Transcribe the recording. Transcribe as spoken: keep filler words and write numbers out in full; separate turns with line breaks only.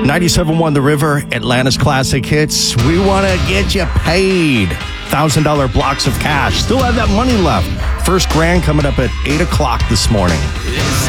ninety-seven point one The River, Atlanta's classic hits. We want to get you paid. one thousand dollars blocks of cash. Still have that money left. First grand coming up at eight o'clock this morning.